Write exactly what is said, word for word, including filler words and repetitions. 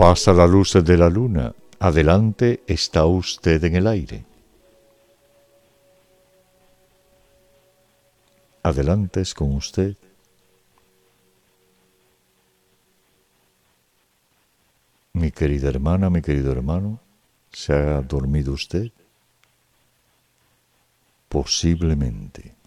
pasa la luz de la luna. Adelante, está usted en el aire. Adelante es con usted. Mi querida hermana, mi querido hermano, ¿se ha dormido usted? Posiblemente.